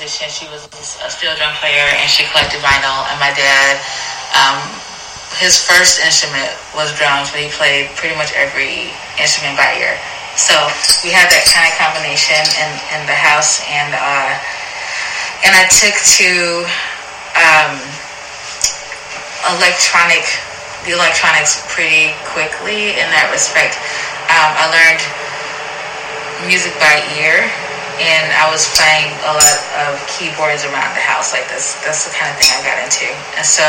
musician. She was a steel drum player, and she collected vinyl. And my dad, his first instrument was drums, but he played pretty much every instrument by ear. So we had that kind of combination in the house, and I took to the electronics pretty quickly in that respect. I learned music by ear, and I was playing a lot of keyboards around the house like this. That's the kind of thing I got into. And so,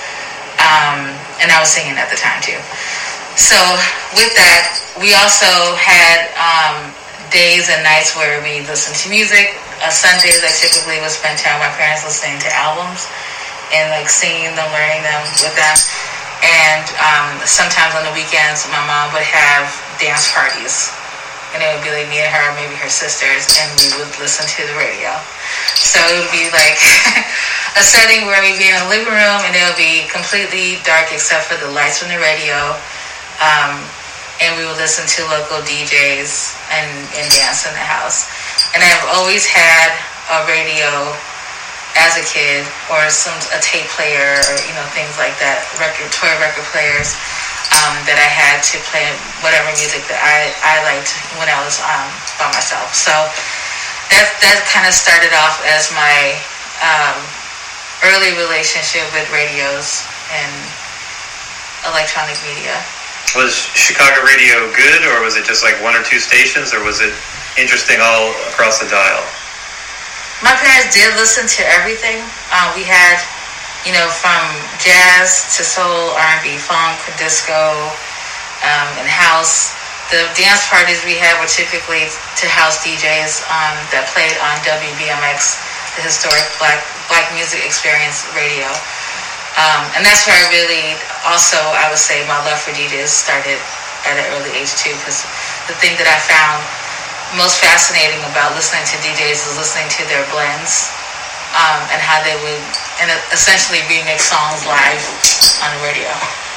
and I was singing at the time too. So with that, we also had days and nights where we listened to music. Sundays I typically would spend time with my parents listening to albums and like singing them, learning them with them. And sometimes on the weekends, my mom would have dance parties. And it would be like me and her, maybe her sisters, and we would listen to the radio. So it would be like a setting where we'd be in a living room, and it would be completely dark except for the lights from the radio. And we would listen to local DJs and dance in the house. And I've always had a radio as a kid, or a tape player, or things like that, toy record players. That I had to play whatever music that I liked when I was by myself. So that kind of started off as my early relationship with radios and electronic media. Was Chicago radio good, or was it just like one or two stations, or was it interesting all across the dial? My parents did listen to everything. We had from jazz to soul, R&B, funk, disco, and house. The dance parties we had were typically to house DJs that played on WBMX, the historic Black Music Experience radio. And that's where I really also, I would say, my love for DJs started at an early age too, because the thing that I found most fascinating about listening to DJs is listening to their blends. And how they would essentially remix songs live on the radio.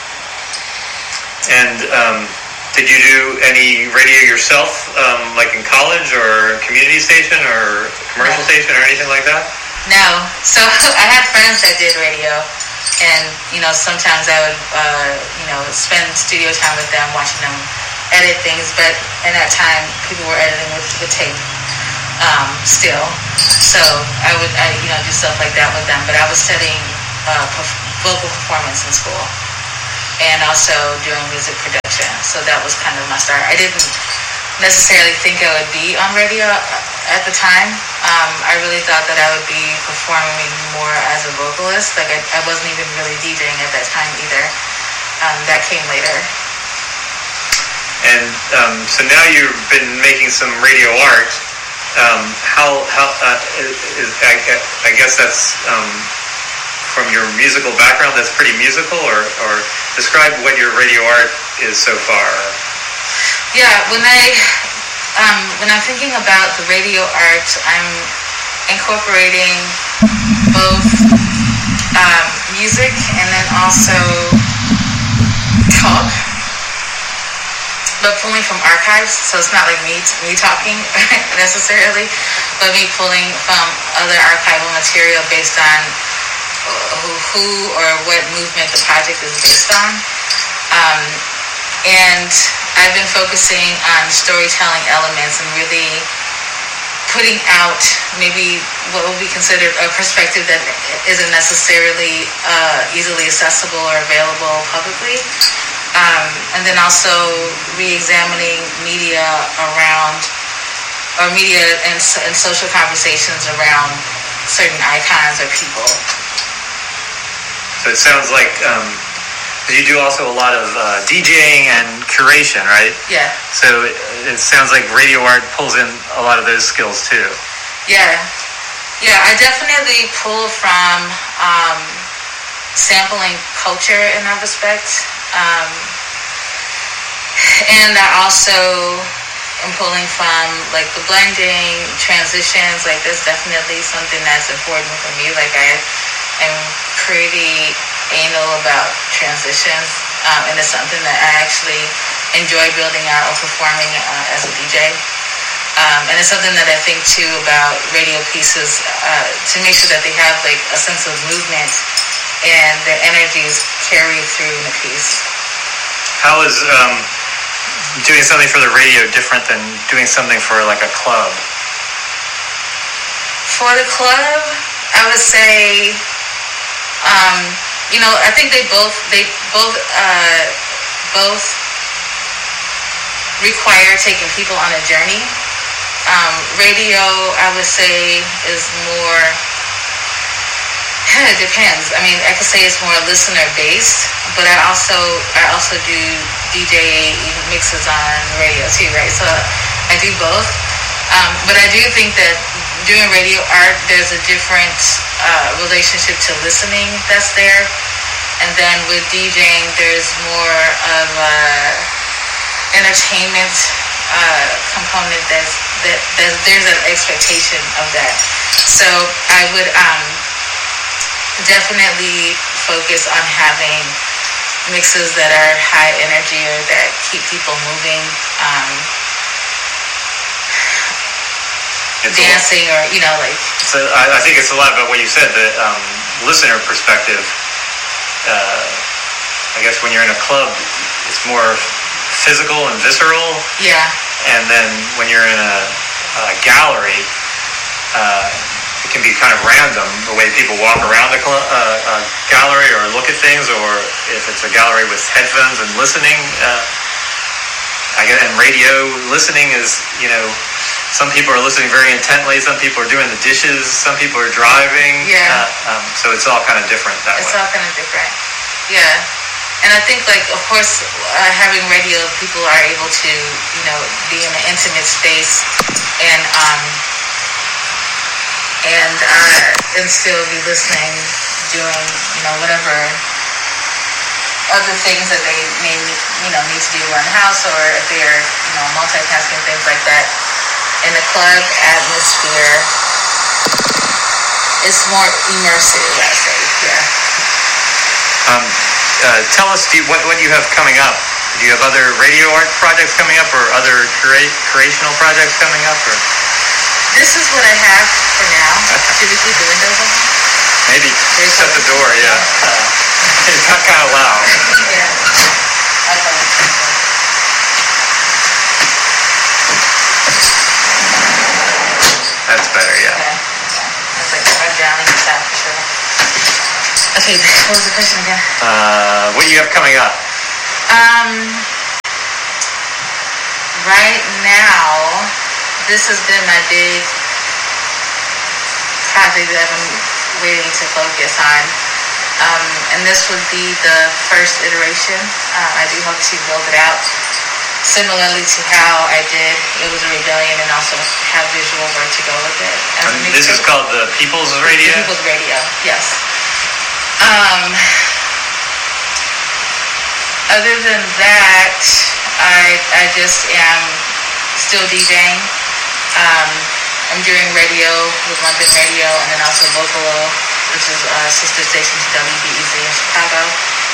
And did you do any radio yourself, like in college or community station or commercial station or anything like that? No. So I had friends that did radio, and sometimes I would spend studio time with them, watching them edit things. But in that time, people were editing with tape. Still, so I would do stuff like that with them. But I was studying vocal performance in school, and also doing music production. So that was kind of my start. I didn't necessarily think I would be on radio at the time. I really thought that I would be performing more as a vocalist. Like I wasn't even really DJing at that time either. That came later. And so now you've been making some radio art. I guess that's from your musical background. That's pretty musical, or describe what your radio art is so far. Yeah, when I'm thinking about the radio art, I'm incorporating both music and then also talk. But pulling from archives, so it's not like me talking necessarily, but me pulling from other archival material based on who or what movement the project is based on. And I've been focusing on storytelling elements and really putting out maybe what would be considered a perspective that isn't necessarily easily accessible or available publicly. And then also re-examining media and social conversations around certain icons or people. So it sounds like you do also a lot of DJing and curation, right? Yeah. So it sounds like radio art pulls in a lot of those skills too. Yeah. I definitely pull from sampling culture in that respect. And I also am pulling from like the blending, transitions. Like that's definitely something that's important for me. Like I am pretty anal about transitions, and it's something that I actually enjoy building out or performing as a DJ. And it's something that I think too about radio pieces, to make sure that they have like a sense of movement and their energies carry through in the piece. How is doing something for the radio different than doing something for like a club? For the club, I would say, I think they both require taking people on a journey. Radio, I would say, is more. It depends. I mean, I could say it's more listener based, but I also do DJ mixes on radio too, right? So I do both. But I do think that doing radio art, there's a different relationship to listening that's there, and then with DJing, there's more of a entertainment component. There's an expectation of that. So I would definitely focus on having mixes that are high energy or that keep people moving. Dancing or like. So I think it's a lot about what you said, the listener perspective. I guess when you're in a club, it's more physical and visceral. Yeah. And then when you're in a gallery, it can be kind of random the way people walk around a gallery or look at things, or if it's a gallery with headphones and listening. I guess, and radio listening is, some people are listening very intently. Some people are doing the dishes. Some people are driving. Yeah. So it's all kind of different that way. It's all kind of different. Yeah. And I think, of course, having radio, people are able to, be in an intimate space and still be listening, doing, whatever other things that they may, need to do around the house, or if they're, multitasking, things like that. In the club atmosphere, it's more immersive, I'd say. Yeah. Tell us, what you have coming up? Do you have other radio art projects coming up, or other creational projects coming up? Or this is what I have for now. Should we keep the windows open? Maybe. Shut the door. Yeah. It got kind of loud. Yeah. Okay. That's better, yeah. Okay. That's like right down in the top for sure. Okay, what was the question again? What do you have coming up? Right now, this has been my big project that I've been waiting to focus on. And this would be the first iteration. I do hope to build it out similarly to how I did It Was a Rebellion, and also have visual work to go with it. And this is called the People's Radio? The People's Radio, yes. Other than that, I just am still DJing. I'm doing radio with London Radio, and then also Vocalo, which is a sister station to WBEZ in Chicago.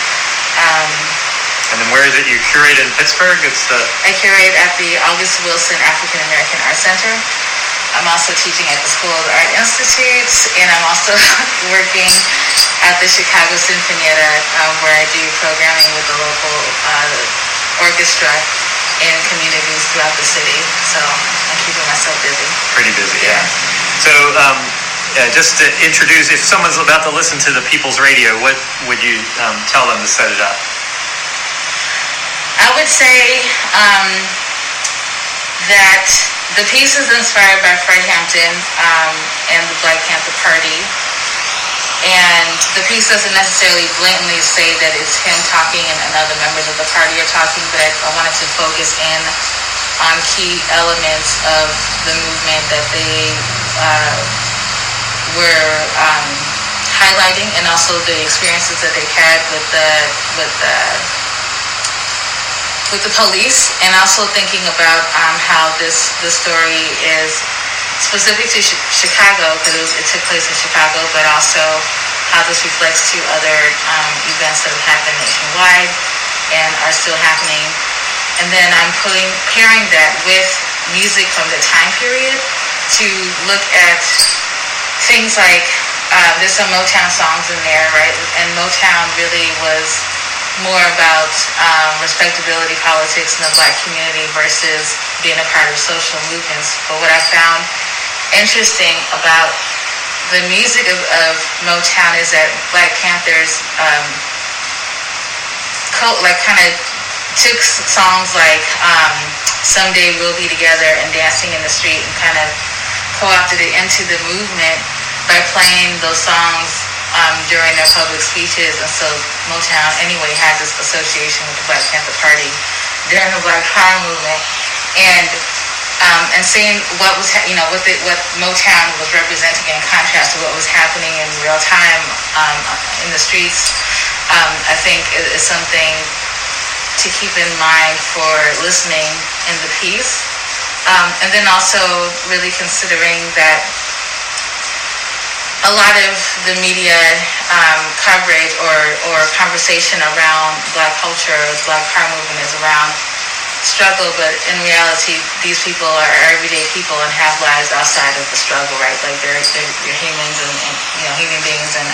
And then where is it you curate in Pittsburgh? I curate at the August Wilson African American Art Center. I'm also teaching at the School of the Art Institute, and I'm also working at the Chicago Sinfonietta, where I do programming with the local orchestra in communities throughout the city. So I'm keeping myself busy. Pretty busy, yeah. So just to introduce, if someone's about to listen to the People's Radio, what would you tell them to set it up? I would say that the piece is inspired by Fred Hampton and the Black Panther Party. And the piece doesn't necessarily blatantly say that it's him talking and other members of the party are talking, but I wanted to focus in on key elements of the movement that they were highlighting, and also the experiences that they've had with the police, and also thinking about how this story is specific to Chicago, because it took place in Chicago, but also how this reflects to other events that have happened nationwide and are still happening. And then I'm pairing that with music from the time period to look at things like there's some Motown songs in there, right? And Motown really was more about respectability politics in the Black community versus being a part of social movements. But what I found interesting about the music of Motown is that Black Panthers kind of took songs like Someday We'll Be Together and Dancing in the Street and kind of co-opted it into the movement by playing those songs during their public speeches. And so Motown anyway had this association with the Black Panther Party during the Black Power movement, and seeing what was what Motown was representing in contrast to what was happening in real time in the streets, I think is something to keep in mind for listening in the piece, and then also really considering that a lot of the media coverage or conversation around Black culture, the Black Power movement is around struggle, but in reality, these people are everyday people and have lives outside of the struggle, right? Like they're humans and human beings, and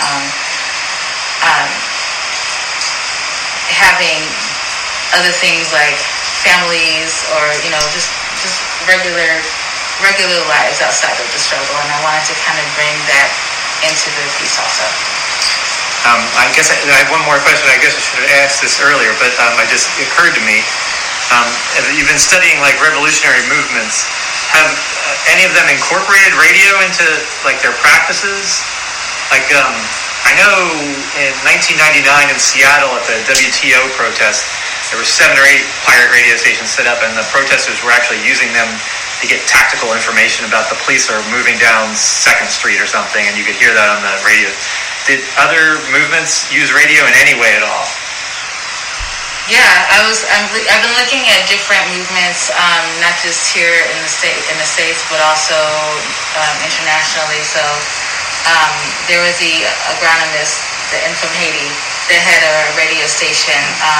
having other things like families or just regular lives outside of the struggle. And I wanted to kind of bring that into the piece also. I guess I have one more question. I guess I should have asked this earlier, but it occurred to me. You've been studying like revolutionary movements. Have any of them incorporated radio into like their practices? Like I know in 1999 in Seattle at the WTO protest, there were 7 or 8 pirate radio stations set up, and the protesters were actually using them to get tactical information about the police are moving down 2nd Street or something, and you could hear that on the radio. Did other movements use radio in any way at all? Yeah, I've been looking at different movements, not just here in the States, but also internationally. So there was the agronomist from Haiti that had a radio station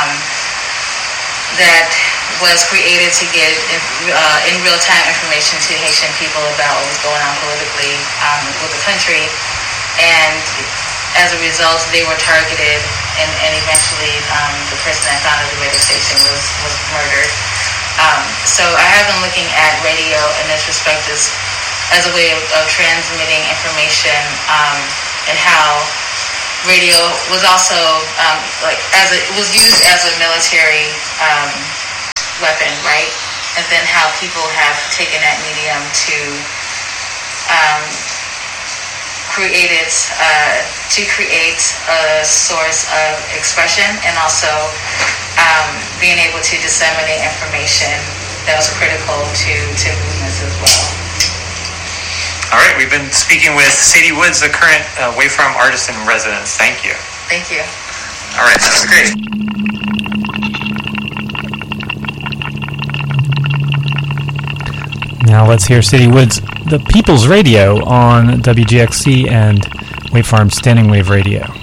that was created to get in real-time information to Haitian people about what was going on politically with the country, and as a result, they were targeted, and eventually the person that founded the radio station was murdered. So I have been looking at radio in this respect as a way of transmitting information, and how radio was also it was used as a military weapon, right? And then how people have taken that medium to create a source of expression, and also being able to disseminate information that was critical to movements as well. All right, we've been speaking with Sadie Woods, the current Wavefarm artist in residence. Thank you. Thank you. All right, that was great. Now let's hear Sadie Woods, the People's Radio on WGXC and Wavefarm Standing Wave Radio.